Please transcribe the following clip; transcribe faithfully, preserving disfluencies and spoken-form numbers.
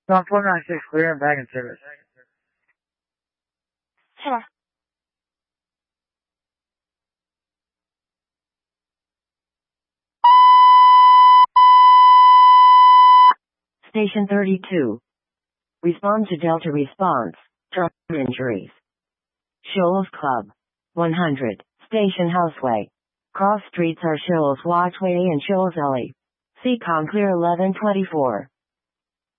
No, four nine six, clear and back in service. Sure. Station thirty-two. Respond to Delta response. Truck injuries. Shoals Club. one hundred. Station Houseway. Cross streets are Shoals Watchway and Shoals Alley. Seacom clear eleven twenty-four.